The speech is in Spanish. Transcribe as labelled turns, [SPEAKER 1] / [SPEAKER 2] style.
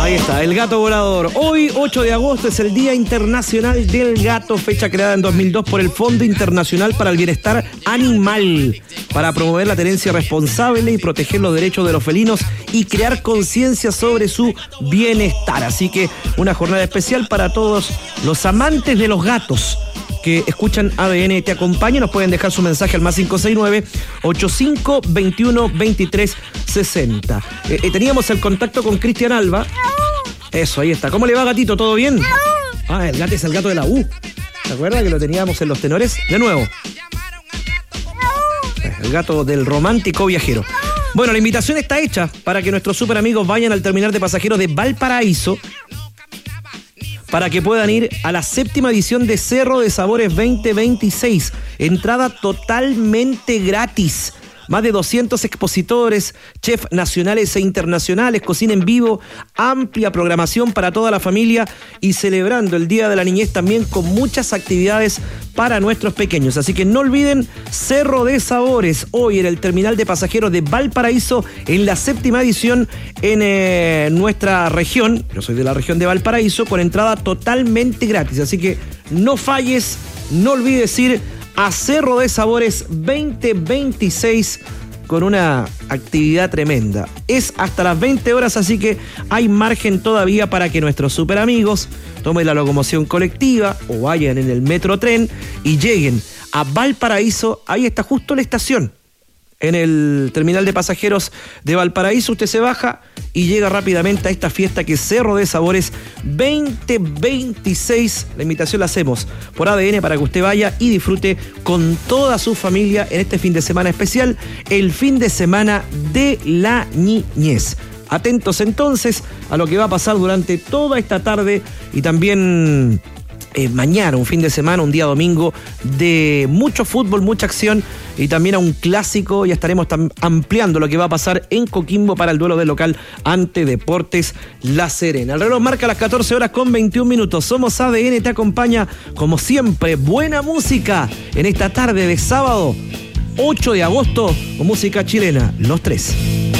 [SPEAKER 1] Ahí está, el gato volador. Hoy, 8 de agosto, es el Día Internacional del Gato, fecha creada en 2002 por el Fondo Internacional para el Bienestar Animal, para promover la tenencia responsable y proteger los derechos de los felinos y crear conciencia sobre su bienestar. Así que una jornada especial para todos los amantes de los gatos que escuchan ADN Te Acompaña. Nos pueden dejar su mensaje al más 569-8521-2360. Teníamos el contacto con Cristian Alba. Eso, ahí está. ¿Cómo le va, gatito? ¿Todo bien? Ah, el gato es el gato de la U. ¿Se acuerda que lo teníamos en los tenores? De nuevo. El gato del romántico viajero. Bueno, la invitación está hecha para que nuestros super amigos vayan al terminal de pasajeros de Valparaíso para que puedan ir a la 7ª edición de Cerro de Sabores 2026. Entrada totalmente gratis. Más de 200 expositores, chefs nacionales e internacionales, cocina en vivo, amplia programación para toda la familia y celebrando el Día de la Niñez también con muchas actividades para nuestros pequeños. Así que no olviden Cerro de Sabores, hoy en el terminal de pasajeros de Valparaíso, en la 7ª edición en nuestra región. Yo soy de la región de Valparaíso, con entrada totalmente gratis. Así que no falles, no olvides ir a Cerro de Sabores 2026 con una actividad tremenda. Es hasta las 20 horas, así que hay margen todavía para que nuestros super amigos tomen la locomoción colectiva o vayan en el metrotren y lleguen a Valparaíso. Ahí está justo la estación. En el terminal de pasajeros de Valparaíso usted se baja y llega rápidamente a esta fiesta que es Cerro de Sabores 2026. La invitación la hacemos por ADN para que usted vaya y disfrute con toda su familia en este fin de semana especial, el fin de semana de la niñez. Atentos entonces a lo que va a pasar durante toda esta tarde y también mañana, un fin de semana, un día domingo de mucho fútbol, mucha acción y también a un clásico. Ya estaremos ampliando lo que va a pasar en Coquimbo para el duelo del local ante Deportes La Serena. El reloj marca las 14 horas con 21 minutos. Somos ADN, te acompaña como siempre. Buena música en esta tarde de sábado 8 de agosto con música chilena, Los Tres.